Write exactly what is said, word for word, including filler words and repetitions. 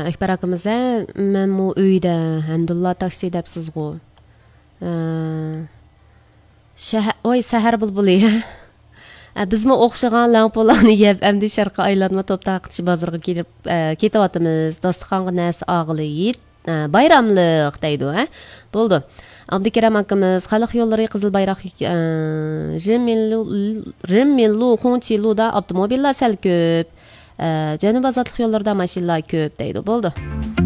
Akbar akamiz, men bu uyda Hamdullah taksi debsizg'u. Shahar, oy sahar bulbuli. Bizmi o'xshagan lampolarni yeb, endi sharqqa aylanma top taqitchi bozorga kelib ketyapmiz. Dasturxonga nas og'ilib, bayramliq deydi, ha? Bo'ldi. Abdukaram akamiz xalq yo'llari qizil bayroq Rimmilu Xunchiluda avtomobillar sal ko'p. Janubiy ozodlik yo'llarida mashinalar ko'p deydi. Bo'ldi.